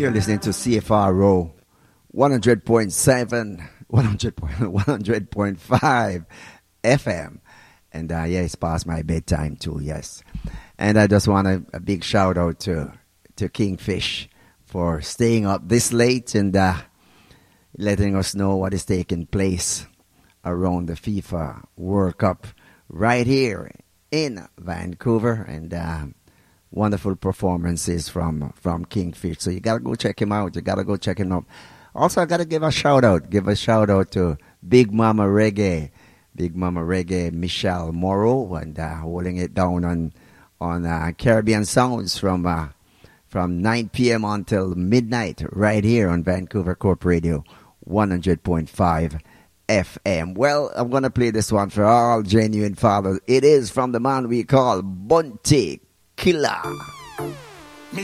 You're listening to CFRO 100.7, 100.5 FM. And yeah, it's past my bedtime too, yes. And I just want a big shout out to Kingfish for staying up this late and letting us know what is taking place around the FIFA World Cup right here in Vancouver. And wonderful performances from Kingfish. So you got to go check him out. Also, I got to give a shout out to Big Mama Reggae, Michelle Morrow, and holding it down on Caribbean Sounds from 9 p.m. until midnight right here on Vancouver Corp Radio 100.5 FM. Well, I'm going to play this one for all genuine fathers. It is from the man we call Bunty Killer.